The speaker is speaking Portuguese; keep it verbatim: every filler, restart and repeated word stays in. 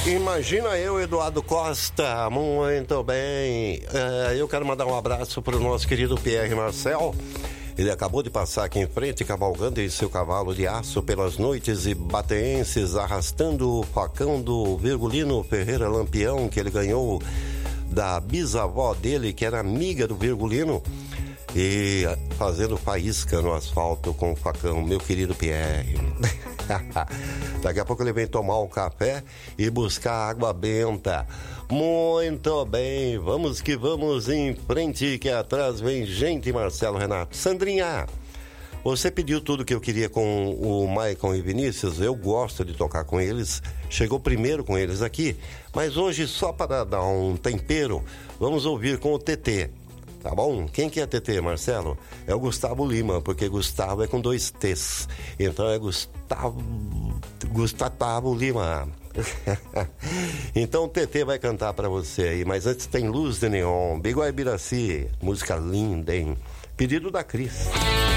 Imagina eu, Eduardo Costa, muito bem. É, eu quero mandar um abraço para o nosso querido Pierre Marcel. Ele acabou de passar aqui em frente, cavalgando em seu cavalo de aço pelas noites ibateenses, arrastando o facão do Virgulino Ferreira Lampião, que ele ganhou da bisavó dele, que era amiga do Virgulino, e fazendo faísca no asfalto com o facão, meu querido Pierre. Daqui a pouco ele vem tomar um café e buscar água benta. Muito bem, vamos que vamos em frente, que atrás vem gente, Marcelo Renato. Sandrinha, você pediu tudo que eu queria com o Maicon e Vinícius, eu gosto de tocar com eles, chegou primeiro com eles aqui, mas hoje só para dar um tempero, vamos ouvir com o T T. Tá bom? Quem que é T T, Marcelo? É o Gustavo Lima, porque Gustavo é com dois T's. Então é Gustavo... Gustavo Lima. Então o T T vai cantar pra você aí, mas antes tem Luz de Neon, Biguai Biraci, música linda, hein? Pedido da Cris.